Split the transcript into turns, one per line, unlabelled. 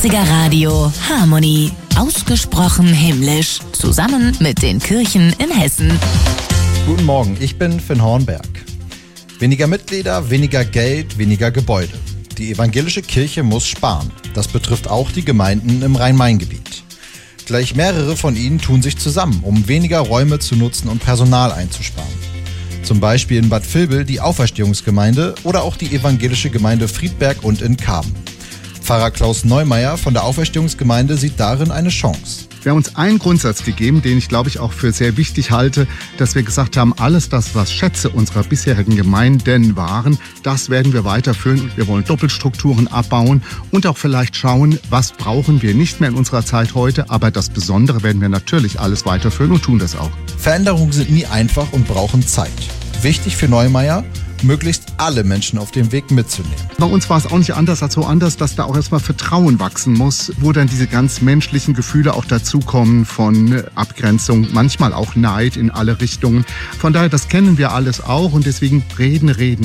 99er Radio Harmony. Ausgesprochen himmlisch. Zusammen mit den Kirchen in Hessen.
Guten Morgen, ich bin Finn Hornberg. Weniger Mitglieder, weniger Geld, weniger Gebäude. Die evangelische Kirche muss sparen. Das betrifft auch die Gemeinden im Rhein-Main-Gebiet. Gleich mehrere von ihnen tun sich zusammen, um weniger Räume zu nutzen und Personal einzusparen. Zum Beispiel in Bad Vilbel die Auferstehungsgemeinde oder auch die evangelische Gemeinde Friedberg und in Karben. Pfarrer Klaus Neumeier von der Auferstehungsgemeinde sieht darin eine Chance.
Wir haben uns einen Grundsatz gegeben, den ich glaube ich auch für sehr wichtig halte, dass wir gesagt haben, alles das, was Schätze unserer bisherigen Gemeinden waren, das werden wir weiterführen. Wir wollen Doppelstrukturen abbauen und auch vielleicht schauen, was brauchen wir nicht mehr in unserer Zeit heute, aber das Besondere werden wir natürlich alles weiterführen und tun das auch.
Veränderungen sind nie einfach und brauchen Zeit. Wichtig für Neumeier, möglichst alle Menschen auf dem Weg mitzunehmen.
Bei uns war es auch nicht anders als so anders, dass da auch erstmal Vertrauen wachsen muss, wo dann diese ganz menschlichen Gefühle auch dazukommen von Abgrenzung, manchmal auch Neid in alle Richtungen. Von daher, das kennen wir alles auch und deswegen reden.